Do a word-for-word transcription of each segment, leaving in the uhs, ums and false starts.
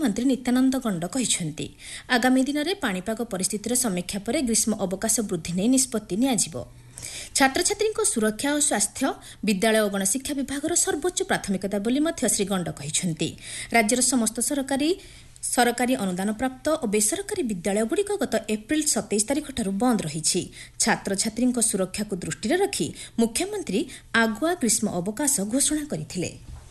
ମନ୍ତ୍ରୀ ନିତ୍ୟାନନ୍ଦ ଗଣ୍ଡ କହିଛନ୍ତି ଆଗାମୀ ଦିନରେ ପାଣିପାଗ ପରିସ୍ଥିତିର ସମୀକ୍ଷା ପରେ ଗ୍ରୀଷ୍ମ ଅବକାଶ ବୃଦ୍ଧି ନେଇ ନିଷ୍ପତ୍ତି ନିଆଯିବ। ଛାତ୍ରଛାତ୍ରୀଙ୍କ ସୁରକ୍ଷା ଓ ସ୍ୱାସ୍ଥ୍ୟ ବିଦ୍ୟାଳୟ ଓ ଗଣଶିକ୍ଷା ବିଭାଗର ସର୍ବୋଚ୍ଚ ପ୍ରାଥମିକତା ବୋଲି ମଧ୍ୟ ଶ୍ରୀ ଗଣ୍ଡ କହିଛନ୍ତି। ରାଜ୍ୟର ସମସ୍ତ ସରକାରୀ ସରକାରୀ ଅନୁଦାନପ୍ରାପ୍ତ ଓ ବେସରକାରୀ ବିଦ୍ୟାଳୟଗୁଡ଼ିକ ଗତ ଏପ୍ରିଲ ସତେଇଶ ତାରିଖଠାରୁ ବନ୍ଦ ରହିଛି। ଛାତ୍ରଛାତ୍ରୀଙ୍କ ସୁରକ୍ଷାକୁ ଦୃଷ୍ଟିରେ ରଖି ମୁଖ୍ୟମନ୍ତ୍ରୀ ଆଗୁଆ ଗ୍ରୀଷ୍ମ ଅବକାଶ ଘୋଷଣା କରିଥିଲେ।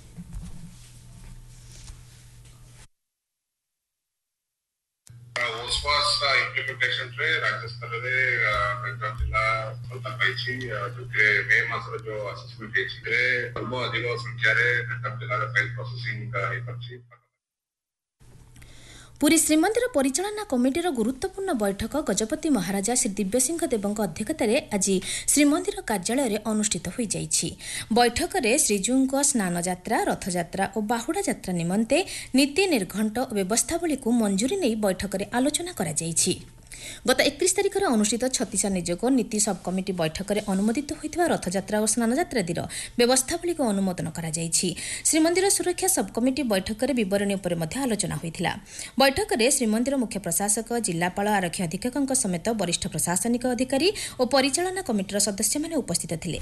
ओसवास इम्प्लीमेंटेशन रे राज्य स्तर रे गंजाम जिला सफलता पाइछि जो के मे मास रो जो असेसमेंट हेछि रे सर्व अधिक संख्या रे गंजाम जिला रे फाइल प्रोसेसिंग हे परछि। पुरी श्रीमंदिर परिचालना कमिटीर गुरुत्वपूर्ण बैठक गजपति महाराजा श्री दिव्यसिंह देवଙ୍କ अध्यक्षताରେ ଆଜି ଶ୍ରୀମନ୍ଦିର କାର୍ଯ୍ୟାଳୟରେ ଅନୁଷ୍ଠିତ ହୋଇଯାଇଛି। ବୈଠକରେ ଶ୍ରୀଜୀଉଙ୍କ ସ୍ନାନଯାତ୍ରା ରଥଯାତ୍ରା ଓ ବାହୁଡ଼ା ଯାତ୍ରା ନିମନ୍ତେ ନୀତି ନିର୍ଘଣ୍ଟ ଓ ବ୍ୟବସ୍ଥାବଳୀକୁ ମଞ୍ଜୁରୀ ନେଇ ବୈଠକରେ ଆଲୋଚନା କରାଯାଇଛି। ଗତ ଏକତିରିଶ ତାରିଖରେ ଅନୁଷ୍ଠିତ ଛତିଶା ନିଯୋଗ ନୀତି ସବ୍ କମିଟି ବୈଠକରେ ଅନୁମୋଦିତ ହୋଇଥିବା ରଥଯାତ୍ରା ଓ ସ୍ନାନଯାତ୍ରାଦିର ବ୍ୟବସ୍ଥାବଳୀକୁ ଅନୁମୋଦନ କରାଯାଇଛି। ଶ୍ରୀମନ୍ଦିର ସୁରକ୍ଷା ସବ୍ କମିଟି ବୈଠକରେ ବିବରଣୀ ଉପରେ ମଧ୍ୟ ଆଲୋଚନା ହୋଇଥିଲା। ବୈଠକରେ ଶ୍ରୀମନ୍ଦିର ମୁଖ୍ୟ ପ୍ରଶାସକ ଜିଲ୍ଲାପାଳ ଆରକ୍ଷୀ ଅଧୀକ୍ଷକଙ୍କ ସମେତ ବରିଷ୍ଠ ପ୍ରଶାସନିକ ଅଧିକାରୀ ଓ ପରିଚାଳନା କମିଟିର ସଦସ୍ୟମାନେ ଉପସ୍ଥିତ ଥିଲେ।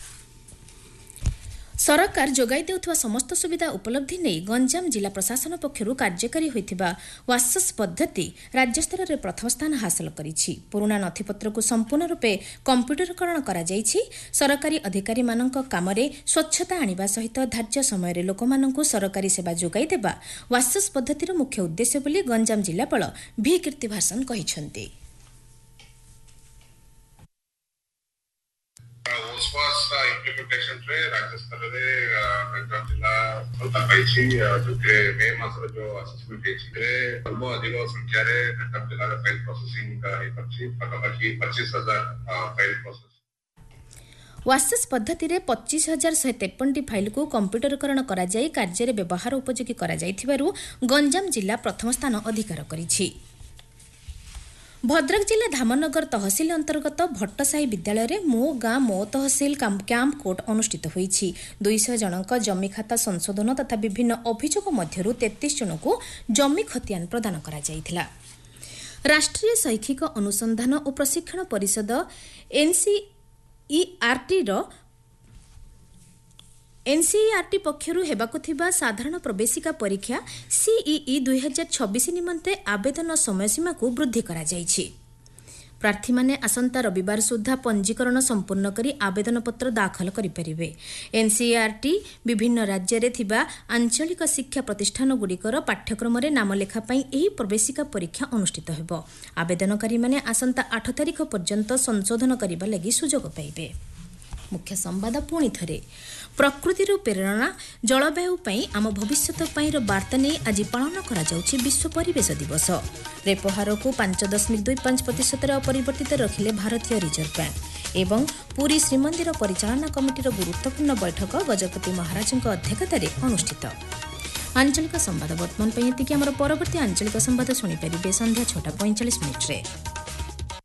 ସରକାର ଯୋଗାଇ ଦେଉଥିବା ସମସ୍ତ ସୁବିଧା ଉପଲବ୍ଧି ନେଇ ଗଞ୍ଜାମ ଜିଲ୍ଲା ପ୍ରଶାସନ ପକ୍ଷରୁ କାର୍ଯ୍ୟକାରୀ ହୋଇଥିବା ୱାସସ୍ ପଦ୍ଧତି ରାଜ୍ୟସ୍ତରରେ ପ୍ରଥମ ସ୍ଥାନ ହାସଲ କରିଛି। ପୁରୁଣା ନଥିପତ୍ରକୁ ସମ୍ପୂର୍ଣ୍ଣ ରୂପେ କମ୍ପ୍ୟୁଟରକରଣ କରାଯାଇଛି। ସରକାରୀ ଅଧିକାରୀମାନଙ୍କ କାମରେ ସ୍ୱଚ୍ଛତା ଆଣିବା ସହିତ ଧାର୍ଯ୍ୟ ସମୟରେ ଲୋକମାନଙ୍କୁ ସରକାରୀ ସେବା ଯୋଗାଇ ଦେବା ୱାସସ୍ ପଦ୍ଧତିର ମୁଖ୍ୟ ଉଦ୍ଦେଶ୍ୟ ବୋଲି ଗଞ୍ଜାମ ଜିଲ୍ଲାପାଳ ଭି କୀର୍ତ୍ତିଭାସନ କହିଛନ୍ତି। ओसवास इम्प्लीमेंटेशन रे राज्य स्तर रे गंजाम जिला सफलता पाइछि जो के मे मास रो जो असेसमेंट हेछि रे सर्व अधिक संख्या रे गंजाम जिला रे फाइल प्रोसेसिंग हे परछि पाखापाखि पच्चीस हजार फाइल प्रोसेस। ୱାସସ୍ ପଦ୍ଧତିରେ ପଚିଶ ହଜାର ଶହେ ତେପନଟି ଫାଇଲକୁ କମ୍ପ୍ୟୁଟରକରଣ କରାଯାଇ କାର୍ଯ୍ୟରେ ବ୍ୟବହାର ଉପଯୋଗୀ କରାଯାଇଥିବାରୁ ଗଞ୍ଜାମ ଜିଲ୍ଲା ପ୍ରଥମ ସ୍ଥାନ ଅଧିକାର କରିଛି। ଭଦ୍ରକ ଜିଲ୍ଲା ଧାମନଗର ତହସିଲ ଅନ୍ତର୍ଗତ ଭଟ୍ଟସାହି ବିଦ୍ୟାଳୟରେ ମୋ ଗାଁ ମୋ ତହସିଲ କ୍ୟାମ୍ପ କୋର୍ଟ ଅନୁଷ୍ଠିତ ହୋଇଛି। ଦୁଇଶହ ଜଣଙ୍କ ଜମି ଖାତା ସଂଶୋଧନ ତଥା ବିଭିନ୍ନ ଅଭିଯୋଗ ମଧ୍ୟରୁ ତେତିଶ ଜଣଙ୍କୁ ଜମି ଖତିଆନ ପ୍ରଦାନ କରାଯାଇଥିଲା। ରାଷ୍ଟ୍ରୀୟ ଶୈକ୍ଷିକ ଅନୁସନ୍ଧାନ ଓ ପ୍ରଶିକ୍ଷଣ ପରିଷଦ ଏନ୍ସିଇଆର୍ଟିର ଏନ୍ସିଇଆର୍ଟି ପକ୍ଷରୁ ହେବାକୁ ଥିବା ସାଧାରଣ ପ୍ରବେଶିକା ପରୀକ୍ଷା ସିଇଇ ଦୁଇ ହଜାର ଛବିଶ ନିମନ୍ତେ ଆବେଦନ ସମୟସୀମାକୁ ବୃଦ୍ଧି କରାଯାଇଛି। ପ୍ରାର୍ଥୀମାନେ ଆସନ୍ତା ରବିବାର ସୁଦ୍ଧା ପଞ୍ଜୀକରଣ ସମ୍ପୂର୍ଣ୍ଣ କରି ଆବେଦନପତ୍ର ଦାଖଲ କରିପାରିବେ। ଏନ୍ସିଇଆର୍ଟି ବିଭିନ୍ନ ରାଜ୍ୟରେ ଥିବା ଆଞ୍ଚଳିକ ଶିକ୍ଷା ପ୍ରତିଷ୍ଠାନଗୁଡ଼ିକର ପାଠ୍ୟକ୍ରମରେ ନାମଲେଖା ପାଇଁ ଏହି ପ୍ରବେଶିକା ପରୀକ୍ଷା ଅନୁଷ୍ଠିତ ହେବ। ଆବେଦନକାରୀମାନେ ଆସନ୍ତା ଆଠ ତାରିଖ ପର୍ଯ୍ୟନ୍ତ ସଂଶୋଧନ କରିବା ଲାଗି ସୁଯୋଗ ପାଇବେ। ମୁଖ୍ୟ ସମ୍ବାଦ ପୁଣି ଥରେ ପ୍ରକୃତିରୁ ପ୍ରେରଣା ଜଳବାୟୁ ପାଇଁ ଆମ ଭବିଷ୍ୟତ ପାଇଁର ବାର୍ତ୍ତା ନେଇ ଆଜି ପାଳନ କରାଯାଉଛି ବିଶ୍ୱ ପରିବେଶ ଦିବସ। ରେପୋ ହାରକୁ ପାଞ୍ଚ ଦଶମିକ ଦୁଇ ପାଞ୍ଚ ପ୍ରତିଶତରେ ଅପରିବର୍ତ୍ତିତ ରଖିଲେ ଭାରତୀୟ ରିଜର୍ଭ ବ୍ୟାଙ୍କ ଏବଂ ପୁରୀ ଶ୍ରୀମନ୍ଦିର ପରିଚାଳନା କମିଟିର ଗୁରୁତ୍ୱପୂର୍ଣ୍ଣ ବୈଠକ ଗଜପତି ମହାରାଜଙ୍କ ଅଧ୍ୟକ୍ଷତାରେ ଅନୁଷ୍ଠିତ। ଆଞ୍ଚଳିକ ସମ୍ବାଦ ବର୍ତ୍ତମାନ ପାଇଁ ଏତିକି। ଆମର ପରବର୍ତ୍ତୀ ଆଞ୍ଚଳିକ ସମ୍ବାଦ ଶୁଣିପାରିବେ ସନ୍ଧ୍ୟା ଛଅଟା ପଇଁଚାଳିଶ ମିନିଟ୍ରେ।